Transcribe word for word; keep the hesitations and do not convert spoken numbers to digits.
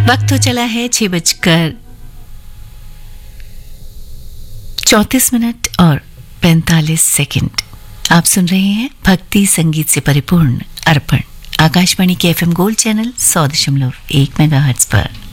वक्त तो चला है छह बजकर चौंतीस मिनट और पैंतालीस सेकंड। आप सुन रहे हैं भक्ति संगीत से परिपूर्ण अर्पण, आकाशवाणी के एफएम गोल्ड चैनल सौ दशमलव एक मेगाहर्ट्ज पर।